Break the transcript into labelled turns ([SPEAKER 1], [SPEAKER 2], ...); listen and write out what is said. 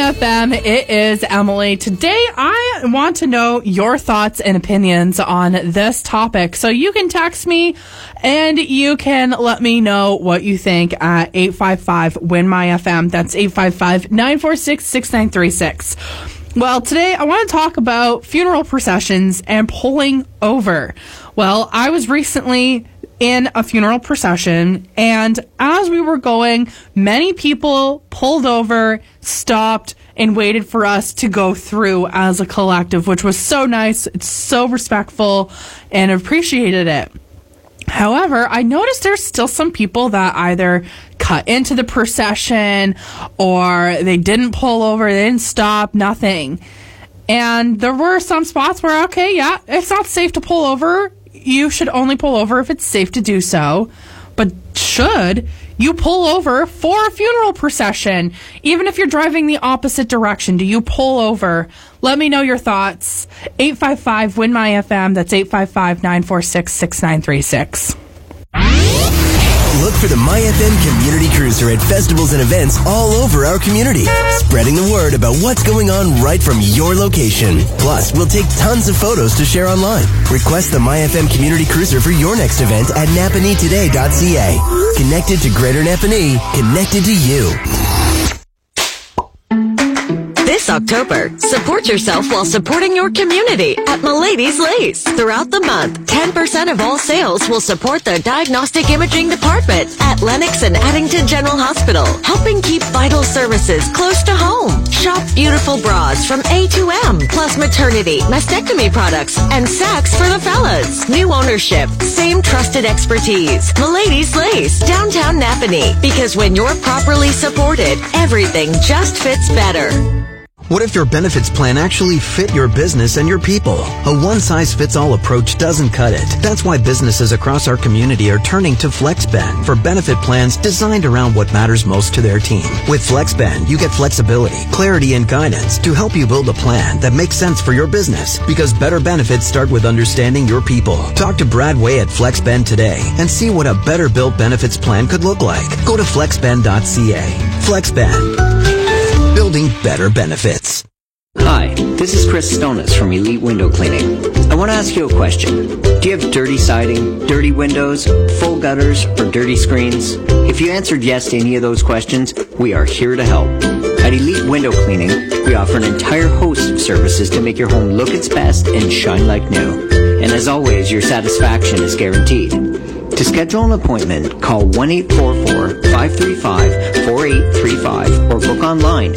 [SPEAKER 1] FM. It is Emily. Today, I want to know your thoughts and opinions on this topic. So you can text me and you can let me know what you think at 855-WIN-MY-FM. That's 855-946-6936. Well, today I want to talk about funeral processions and pulling over. Well, I was recently in a funeral procession, and as we were going, many people pulled over, stopped, and waited for us to go through as a collective, which was so nice. It's so respectful, and appreciated it. However, I noticed there's still some people that either cut into the procession or they didn't pull over, they didn't stop, nothing. And there were some spots where, okay, yeah, it's not safe to pull over. You should only pull over if it's safe to do so. But should you pull over for a funeral procession? Even if you're driving the opposite direction, do you pull over? Let me know your thoughts. 855-WIN-MY-FM. That's 855-946-6936.
[SPEAKER 2] Look for the MyFM Community Cruiser at festivals and events all over our community, spreading the word about what's going on right from your location. Plus, we'll take tons of photos to share online. Request the MyFM Community Cruiser for your next event at napanitoday.ca. Connected to Greater Napanee, connected to you.
[SPEAKER 3] This October, support yourself while supporting your community at Milady's Lace. Throughout the month, 10% of all sales will support the Diagnostic Imaging Department at Lennox and Addington General Hospital, helping keep vital services close to home. Shop beautiful bras from A to M, plus maternity, mastectomy products, and sacks for the fellas. New ownership, same trusted expertise. Milady's Lace, downtown Napanee. Because when you're properly supported, everything just fits better.
[SPEAKER 4] What if your benefits plan actually fit your business and your people? A one-size-fits-all approach doesn't cut it. That's why businesses across our community are turning to FlexBend for benefit plans designed around what matters most to their team. With FlexBend, you get flexibility, clarity, and guidance to help you build a plan that makes sense for your business. Because better benefits start with understanding your people. Talk to Brad Way at FlexBend today and see what a better-built benefits plan could look like. Go to flexbend.ca. FlexBend. Building better benefits.
[SPEAKER 5] Hi, this is Chris Stonis from Elite Window Cleaning. I want to ask you a question. Do you have dirty siding, dirty windows, full gutters, or dirty screens? If you answered yes to any of those questions, we are here to help. At Elite Window Cleaning, we offer an entire host of services to make your home look its best and shine like new. And as always, your satisfaction is guaranteed. To schedule an appointment, call 1-844-535-4835 or book online